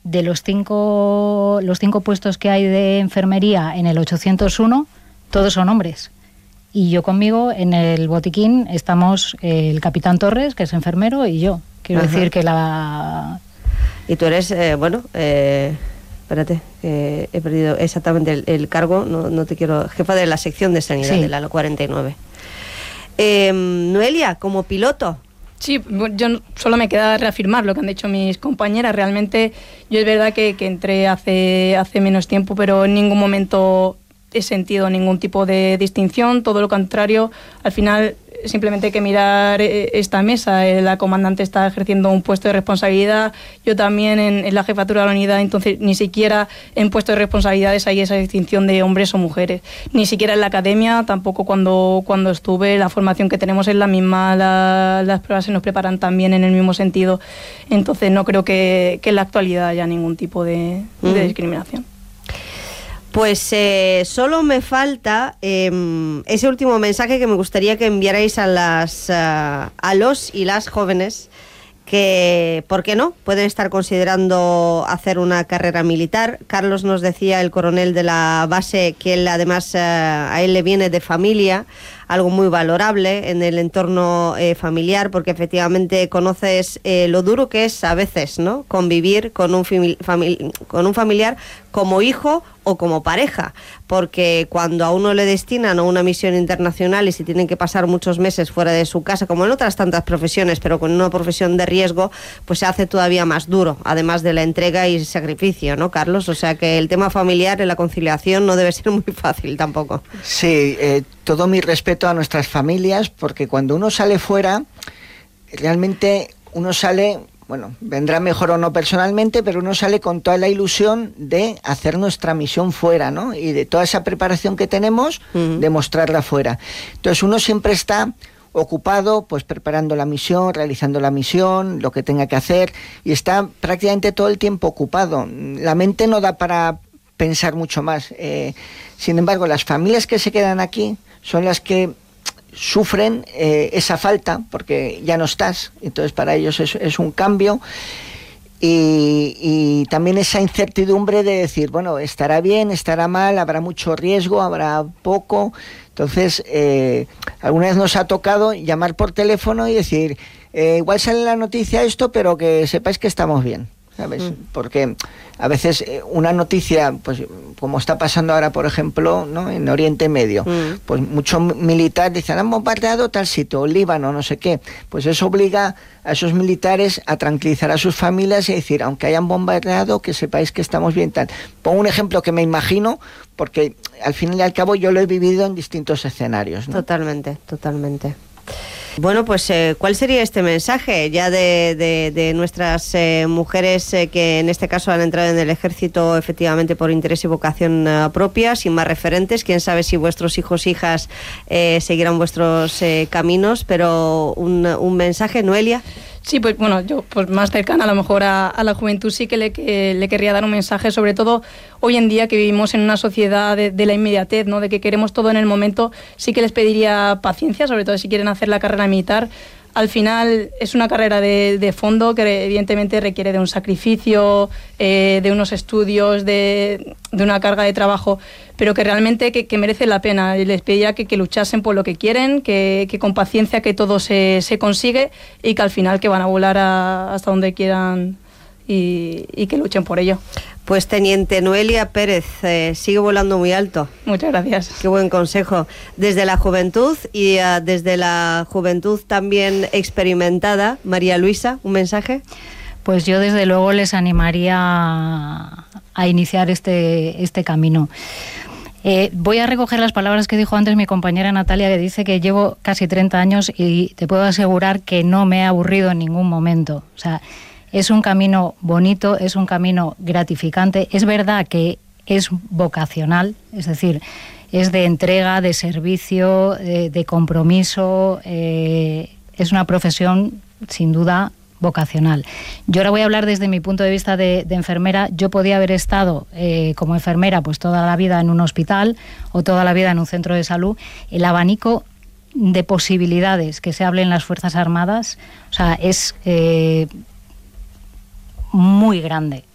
de los cinco puestos que hay de enfermería en el 801, todos son hombres. Y yo conmigo en el botiquín estamos el capitán Torres, que es enfermero, y yo. Quiero decir que Y tú eres, espérate, he perdido exactamente el cargo, no te quiero... Jefa de la sección de sanidad de la 49. Noelia, como piloto... Sí, yo solo me queda reafirmar lo que han dicho mis compañeras. Realmente yo es verdad que entré hace menos tiempo, pero en ningún momento he sentido ningún tipo de distinción, todo lo contrario. Al final simplemente hay que mirar esta mesa. La comandante está ejerciendo un puesto de responsabilidad, yo también en la jefatura de la unidad, entonces ni siquiera en puestos de responsabilidades hay esa distinción de hombres o mujeres, ni siquiera en la academia, tampoco cuando estuve. La formación que tenemos es la misma, las pruebas se nos preparan también en el mismo sentido, entonces no creo que en la actualidad haya ningún tipo de discriminación. Pues solo me falta ese último mensaje que me gustaría que enviarais a los y las jóvenes que, ¿por qué no?, pueden estar considerando hacer una carrera militar. Carlos nos decía, el coronel de la base, que él además a él le viene de familia, algo muy valorable en el entorno familiar, porque efectivamente conoces lo duro que es a veces, ¿no?, convivir con un familiar como hijo o como pareja, porque cuando a uno le destinan a una misión internacional y si tienen que pasar muchos meses fuera de su casa, como en otras tantas profesiones, pero con una profesión de riesgo, pues se hace todavía más duro, además de la entrega y sacrificio, ¿no, Carlos? O sea que el tema familiar en la conciliación no debe ser muy fácil tampoco. Sí, todo mi respeto a nuestras familias, porque cuando uno sale fuera, realmente uno sale... Bueno, vendrá mejor o no personalmente, pero uno sale con toda la ilusión de hacer nuestra misión fuera, ¿no? Y de toda esa preparación que tenemos, demostrarla fuera. Entonces uno siempre está ocupado, pues preparando la misión, realizando la misión, lo que tenga que hacer, y está prácticamente todo el tiempo ocupado. La mente no da para pensar mucho más. Sin embargo, las familias que se quedan aquí son las que sufren esa falta, porque ya no estás, entonces para ellos es un cambio, y también esa incertidumbre de decir, bueno, estará bien, estará mal, habrá mucho riesgo, habrá poco. Entonces alguna vez nos ha tocado llamar por teléfono y decir, igual sale la noticia esto, pero que sepáis que estamos bien, ¿sabes? Porque a veces una noticia, pues como está pasando ahora, por ejemplo, ¿no?, en Oriente Medio, pues muchos militares dicen, han bombardeado tal sitio, Líbano, no sé qué. Pues eso obliga a esos militares a tranquilizar a sus familias y decir, aunque hayan bombardeado, que sepáis que estamos bien, tal. Pongo un ejemplo que me imagino, porque al fin y al cabo yo lo he vivido en distintos escenarios, ¿no? Totalmente. Bueno, pues ¿cuál sería este mensaje ya de nuestras mujeres que en este caso han entrado en el ejército efectivamente por interés y vocación propia, sin más referentes? Quién sabe si vuestros hijos e hijas seguirán vuestros caminos, pero un mensaje, Noelia. Sí, pues bueno, yo pues más cercana a lo mejor a la juventud sí que le querría dar un mensaje, sobre todo hoy en día que vivimos en una sociedad de la inmediatez, ¿no?, de que queremos todo en el momento. Sí que les pediría paciencia, sobre todo si quieren hacer la carrera militar. Al final es una carrera de fondo que evidentemente requiere de un sacrificio, de unos estudios, de una carga de trabajo, pero que realmente que merece la pena. Y les pediría que luchasen por lo que quieren, que con paciencia que todo se consigue y que al final que van a volar hasta donde quieran y que luchen por ello. Pues Teniente Noelia Pérez, sigue volando muy alto. Muchas gracias. Qué buen consejo. Desde la juventud y desde la juventud también experimentada, María Luisa, ¿un mensaje? Pues yo desde luego les animaría a iniciar este camino. Voy a recoger las palabras que dijo antes mi compañera Natalia, que dice que llevo casi 30 años y te puedo asegurar que no me he aburrido en ningún momento. O sea, es un camino bonito, es un camino gratificante. Es verdad que es vocacional, es decir, es de entrega, de servicio, de compromiso. Es una profesión, sin duda, vocacional. Yo ahora voy a hablar desde mi punto de vista de enfermera. Yo podía haber estado como enfermera pues toda la vida en un hospital o toda la vida en un centro de salud. El abanico de posibilidades que se hable en las Fuerzas Armadas, o sea, es muy grande.